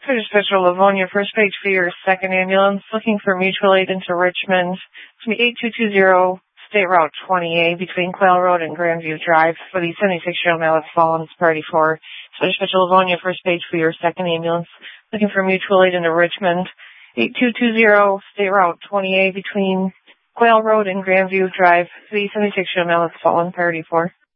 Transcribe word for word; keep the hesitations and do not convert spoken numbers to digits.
for Dispatcher Livonia, first page for your second ambulance, looking for mutual aid into Richmond. It's going to be eight two two zero State Route twenty A between Quail Road and Grandview Drive for the seventy-six-year-old male that's fallen priority four. So Dispatcher Livonia, first page for your second ambulance, looking for mutual aid into Richmond. eight two two zero State Route twenty A between Quail Road and Grandview Drive for the seventy-six-year-old male that's fallen priority four.